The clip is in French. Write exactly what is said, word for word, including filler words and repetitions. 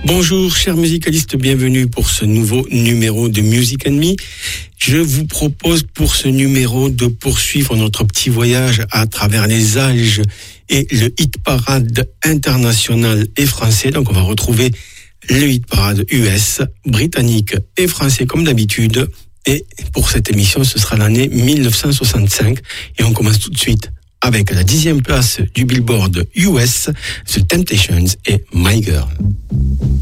Bonjour chers musicalistes, bienvenue pour ce nouveau numéro de Music and Me. Je vous propose pour ce numéro de poursuivre notre petit voyage à travers les âges et le hit parade international et français. Donc on va retrouver le hit parade U S, britannique et français comme d'habitude. Et pour cette émission, ce sera l'année mille neuf cent soixante-cinq. Et on commence tout de suite avec la dixième place du Billboard U S, The Temptations et My Girl.